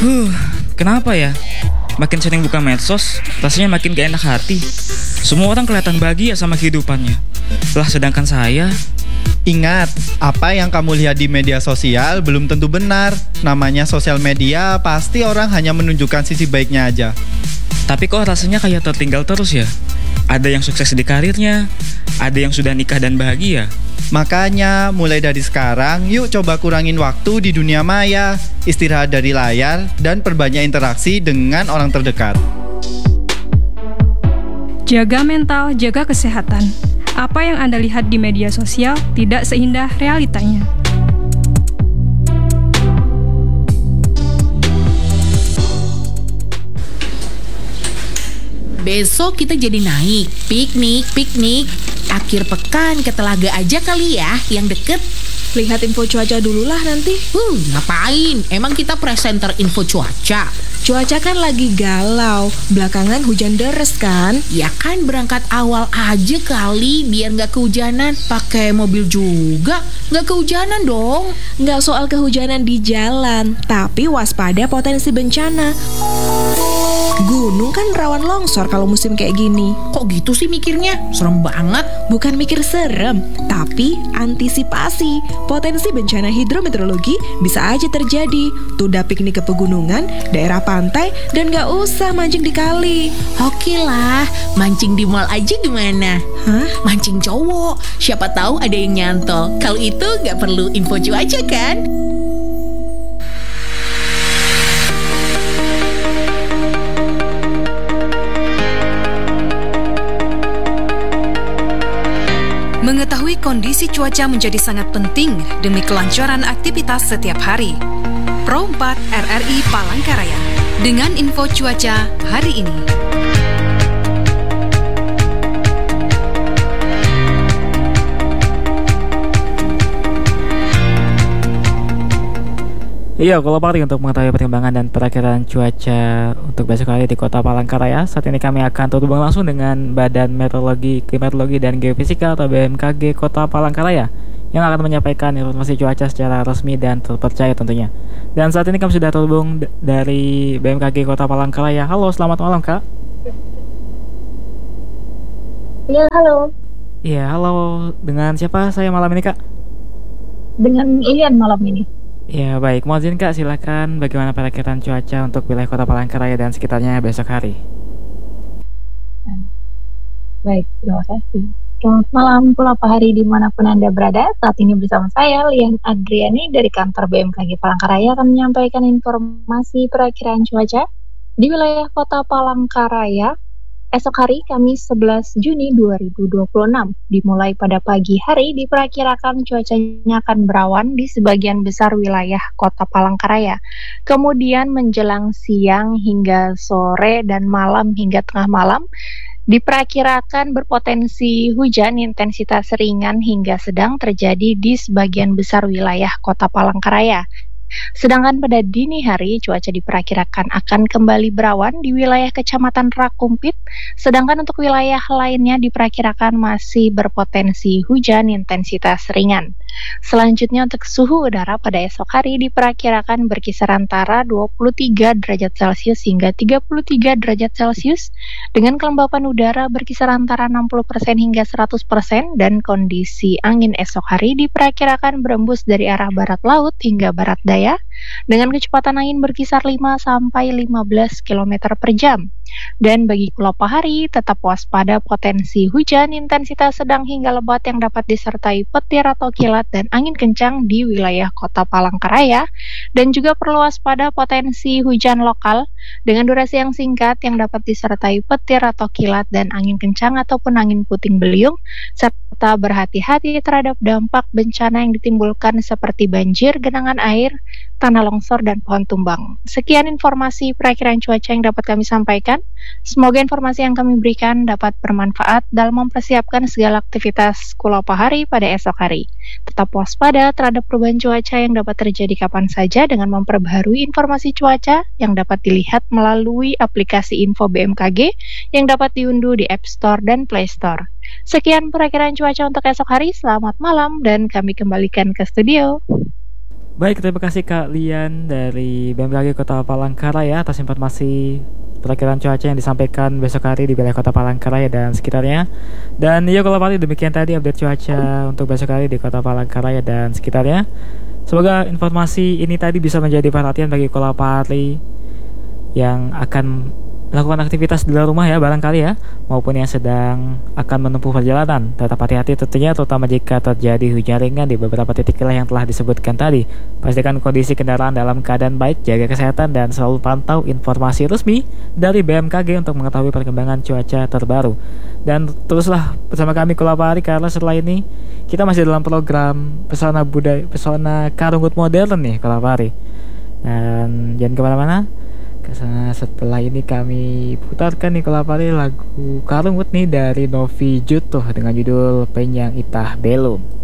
Huh, kenapa ya? Makin sering buka medsos, rasanya makin gak enak hati. Semua orang kelihatan bahagia sama kehidupannya. Lah sedangkan saya... Ingat, apa yang kamu lihat di media sosial belum tentu benar. Namanya sosial media, pasti orang hanya menunjukkan sisi baiknya aja. Tapi kok rasanya kayak tertinggal terus ya? Ada yang sukses di karirnya, ada yang sudah nikah dan bahagia. Makanya, mulai dari sekarang, yuk coba kurangin waktu di dunia maya, istirahat dari layar, dan perbanyak interaksi dengan orang terdekat. Jaga mental, jaga kesehatan. Apa yang Anda lihat di media sosial tidak seindah realitanya. Besok kita jadi naik, piknik. Akhir pekan ke Telaga aja kali ya, yang deket. Lihat info cuaca dulu lah nanti. Ngapain? Emang kita presenter info cuaca? Cuaca kan lagi galau, belakangan hujan deres kan? Ya kan berangkat awal aja kali, biar gak kehujanan. Pakai mobil juga, gak kehujanan dong. Nggak soal kehujanan di jalan, tapi waspada potensi bencana. Gunung kan rawan longsor kalau musim kayak gini. Kok gitu sih mikirnya? Serem banget. Bukan mikir serem, tapi antisipasi. Potensi bencana hidrometeorologi bisa aja terjadi. Tunda piknik ke pegunungan, daerah pantai, dan gak usah mancing di kali. Oke lah, mancing di mall aja gimana? Hah? Mancing cowok, siapa tahu ada yang nyantol. Kalau itu gak perlu info cuaca kan? Mengetahui kondisi cuaca menjadi sangat penting demi kelancaran aktivitas setiap hari. Pro 4 RRI Palangkaraya dengan info cuaca hari ini. Iya, kalau Pakti untuk mengetahui perkembangan dan perakiraan cuaca untuk besok hari di Kota Palangkaraya. Saat ini kami akan terhubung langsung dengan Badan Meteorologi, Klimatologi, dan Geofisika atau BMKG Kota Palangkaraya yang akan menyampaikan informasi cuaca secara resmi dan terpercaya tentunya. Dan saat ini kami sudah terhubung dari BMKG Kota Palangkaraya. Halo, selamat malam Kak. Iya, halo. Iya, halo. Dengan siapa saya malam ini Kak? Dengan Ilian malam ini. Ya baik, mohon izin Kak, silakan bagaimana perakiraan cuaca untuk wilayah Kota Palangkaraya dan sekitarnya besok hari. Baik, terima kasih. Selamat malam pula Pak Hari dimanapun Anda berada. Saat ini bersama saya, Lian Adriani dari kantor BMKG Palangkaraya akan menyampaikan informasi perakiraan cuaca di wilayah Kota Palangkaraya esok hari Kamis 11 Juni 2026. Dimulai pada pagi hari diperkirakan cuacanya akan berawan di sebagian besar wilayah Kota Palangkaraya. Kemudian menjelang siang hingga sore dan malam hingga tengah malam diperkirakan berpotensi hujan intensitas ringan hingga sedang terjadi di sebagian besar wilayah Kota Palangkaraya. Sedangkan pada dini hari cuaca diperkirakan akan kembali berawan di wilayah Kecamatan Rakumpit, sedangkan untuk wilayah lainnya diperkirakan masih berpotensi hujan intensitas ringan. Selanjutnya untuk suhu udara pada esok hari diperkirakan berkisar antara 23 derajat Celcius hingga 33 derajat Celcius dengan kelembapan udara berkisar antara 60% hingga 100% dan kondisi angin esok hari diperkirakan berembus dari arah barat laut hingga barat daya dengan kecepatan angin berkisar 5 sampai 15 km per jam. Dan bagi Pulau Pahari tetap waspada potensi hujan intensitas sedang hingga lebat yang dapat disertai petir atau kilat dan angin kencang di wilayah Kota Palangkaraya, dan juga perlu waspada potensi hujan lokal dengan durasi yang singkat yang dapat disertai petir atau kilat dan angin kencang ataupun angin puting beliung, serta berhati-hati terhadap dampak bencana yang ditimbulkan seperti banjir, genangan air, tanah longsor, dan pohon tumbang. Sekian informasi perakiraan cuaca yang dapat kami sampaikan. Semoga informasi yang kami berikan dapat bermanfaat dalam mempersiapkan segala aktivitas Pulau Pahari pada esok hari. Tetap waspada terhadap perubahan cuaca yang dapat terjadi kapan saja dengan memperbaharui informasi cuaca yang dapat dilihat melalui aplikasi info BMKG yang dapat diunduh di App Store dan Play Store. Sekian perakiraan cuaca untuk esok hari. Selamat malam dan kami kembalikan ke studio. Baik, terima kasih Kak Lian dari BMKG Kota Palangkaraya atas informasi perakiran cuaca yang disampaikan besok hari di wilayah Kota Palangkaraya dan sekitarnya. Dan ya kalau Pari, demikian tadi update cuaca untuk besok hari di Kota Palangkaraya dan sekitarnya. Semoga informasi ini tadi bisa menjadi perhatian bagi Kola Pari yang akan melakukan aktivitas di luar rumah ya barangkali ya, maupun yang sedang akan menempuh perjalanan. Tetap hati-hati tentunya, terutama jika terjadi hujan ringan di beberapa titik wilayah yang telah disebutkan tadi. Pastikan kondisi kendaraan dalam keadaan baik, jaga kesehatan, dan selalu pantau informasi resmi dari BMKG untuk mengetahui perkembangan cuaca terbaru. Dan teruslah bersama kami Kola Pari, karena setelah ini kita masih dalam program Pesona Pesona Karunggut Modern nih Kola Pari. Dan jangan kemana-mana, karena setelah ini kami putarkan nih Kola Pari lagu Karunggut nih dari Novi Jutuh dengan judul Penyang Itah Belum.